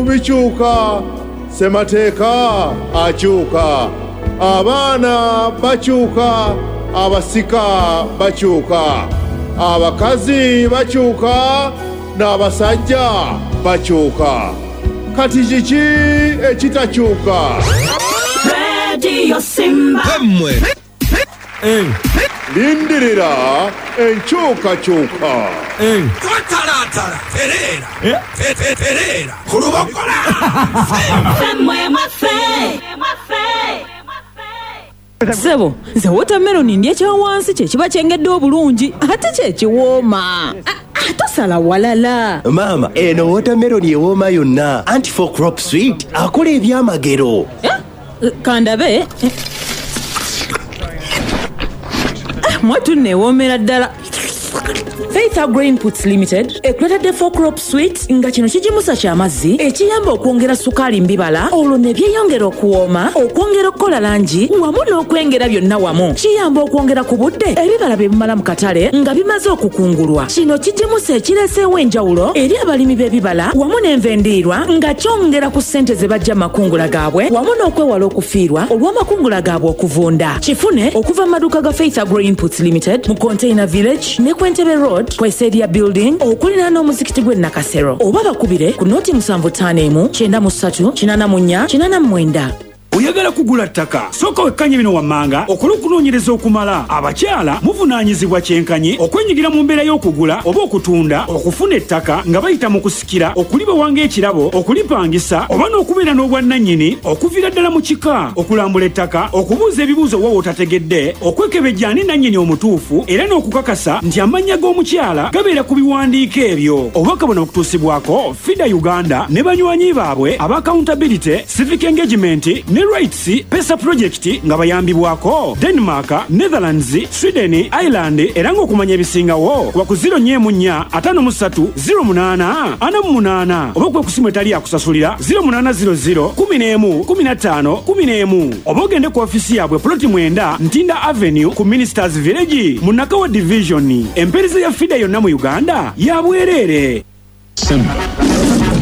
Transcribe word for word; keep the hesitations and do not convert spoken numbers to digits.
bikyuka, Ssemateeka akyuka, abaana bakyuka, abasika bakyuka, abakazi bakyuka, n'abasajja bakyuka. Kati kiki ekitakyuka? Radio Simba. Emmwe. Eh. Lindirira enkyukakyuka. Eh. Twatalatala. Terera. Eh. Terera. Kulubakola. Femmwe mwafe. Mwafe. Sebo, nze watermelon ndya kya wansi kye kiba kyengedde obulungi ate kye kiwooma. Tosala walala. Mama, eno watermelon ewooma yonna. Anti for crop sweet akola ebyamagero. Eh? Kandabe. Mwatu newoomera ddala. Faith Agro Inputs Limited ekuleta for crop sweet nga kino kijimusa ky'amazzi ekiyamba okwongera sukali mbibala olwo ne byeyongera okuwooma okwongera okukola langi wamu n'okwengera byonna wamu kiyamba okwongera ku budde ebibala bye bimala mu katale nga bimaze okukungulwa. Kino kijimusa ekireeseewo enjawulo eri abalimi b'ebibala wamu n'envendiirwa nga kyongera ku ssente ze bajja makungula gaabwe wamu n'okwewala okufiirwa olw'amakungula gaabwe okuvunda. Kifune okuva mu maduuka ga Faith Agro Inputs Limited mu Container Village ne Kwentebe Road Kweseria Building okulina n'omuzikiti gwe Nakasero oba bakubire ku noti musanvu ttaano emu kyenda mu ssatu kinaana mu nnya kinaana mu mwenda. Oyagala kugula ttaka sooka wekkanye bino wammanga okola okunoonyereza okumala. Abakyala muvunaanyizibwa kyenkanyi okwenyigira mu mbeera y'okugula oba okutunda okufuna ettaka nga bayita mu kusikira okulibawanga ekirabo okulipangisa oba n'okubeera n'obwannannyini okuviira ddala mu kika okulambula ettaka okubuuza ebibuuzo wa wootategedde okwekebejja ani nannyini omutuufu era n'okukakasa nti amannya g'omukyala gabeera ku biwandiiko ebyo. Obubaka buno bukutuusibwako FIDA Uganda ne banywanyi baabwe aba accountability civic engagement ne Rights Pesa Project nga bayambibwako Denmark, Netherlands, Sweden, Ireland era ng'okumanya ebisingawo wa ku zero nnya nnya ataano mu ssatu zero munaana ana mu munaana oba kwe kusimu etali akusasulira zero munaana zero zero kumi n'emu kumi na ttaano kumi n'emu oba ogende ku ofisi yaabwe ploti mwenda Ntinda Avenue ku Ministers Village mu Nakawa Division. Empeereza ya FIDA yonna mu Uganda ya bwereere.